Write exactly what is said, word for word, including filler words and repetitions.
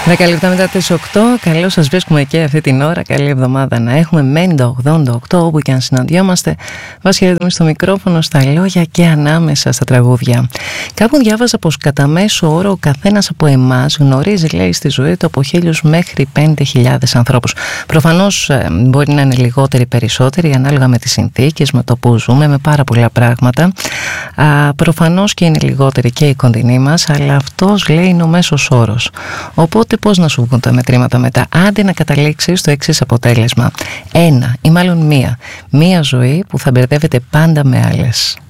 δέκα λεπτά μετά τις οκτώ, καλώς σας βρίσκουμε και αυτή την ώρα. Καλή εβδομάδα να έχουμε. Μέντα ογδόντα οκτώ, όπου και αν συναντιόμαστε. Βάσια Ερδομή στο μικρόφωνο, στα λόγια και ανάμεσα στα τραγούδια. Κάπου διάβαζα πως κατά μέσο όρο ο καθένας από εμάς γνωρίζει, λέει, στη ζωή του από χίλιους μέχρι πέντε χιλιάδες ανθρώπους. Προφανώς ε, μπορεί να είναι λιγότεροι περισσότεροι, ανάλογα με τις συνθήκες, με το που ζούμε, με πάρα πολλά πράγματα. Α, προφανώς και είναι λιγότεροι και οι κοντινοί μας, αλλά αυτός, λέει, είναι ο μέσος όρος. Οπότε πώς να σου βγουν τα μετρήματα μετά? Άντε να καταλήξεις στο εξής αποτέλεσμα: ένα ή μάλλον μία. Μία ζωή που θα μπερδεύεται πάντα με άλλες.